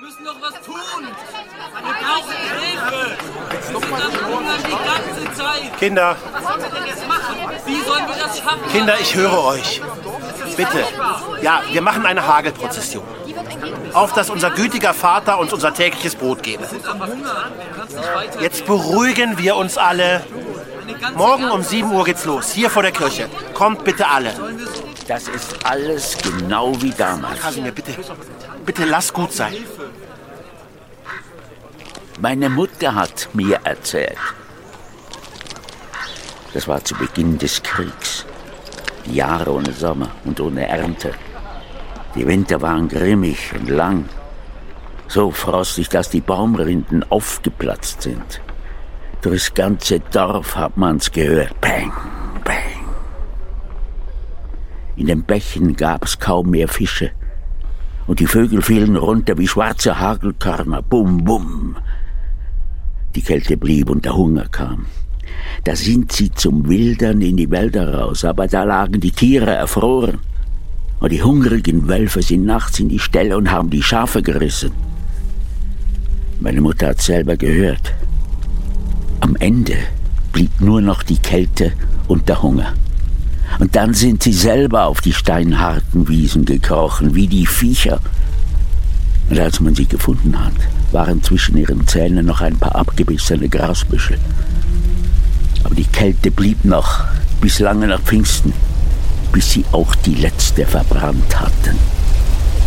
müssen doch was tun. Wir brauchen Hilfe. Wir sind am Hungern die ganze Zeit. Kinder. Was sollen wir denn jetzt machen? Wie sollen wir das schaffen? Kinder, ich höre euch. Bitte. Ja, wir machen eine Hagelprozession. Auf, dass unser gütiger Vater uns unser tägliches Brot gebe. Jetzt beruhigen wir uns alle. Morgen um 7 Uhr geht's los, hier vor der Kirche. Kommt bitte alle. Das ist alles genau wie damals. Kasimir, bitte lass gut sein. Meine Mutter hat mir erzählt. Das war zu Beginn des Kriegs. Jahre ohne Sommer und ohne Ernte. Die Winter waren grimmig und lang. So frostig, dass die Baumrinden aufgeplatzt sind. Durchs ganze Dorf hat man's gehört. Bang, bang. In den Bächen gab's kaum mehr Fische. Und die Vögel fielen runter wie schwarze Hagelkörner. Bum, bum. Die Kälte blieb und der Hunger kam. Da sind sie zum Wildern in die Wälder raus, aber da lagen die Tiere erfroren. Und die hungrigen Wölfe sind nachts in die Ställe und haben die Schafe gerissen. Meine Mutter hat selber gehört. Am Ende blieb nur noch die Kälte und der Hunger. Und dann sind sie selber auf die steinharten Wiesen gekrochen, wie die Viecher. Und als man sie gefunden hat, waren zwischen ihren Zähnen noch ein paar abgebissene Grasbüschel. Aber die Kälte blieb noch bis lange nach Pfingsten, bis sie auch die letzte verbrannt hatten.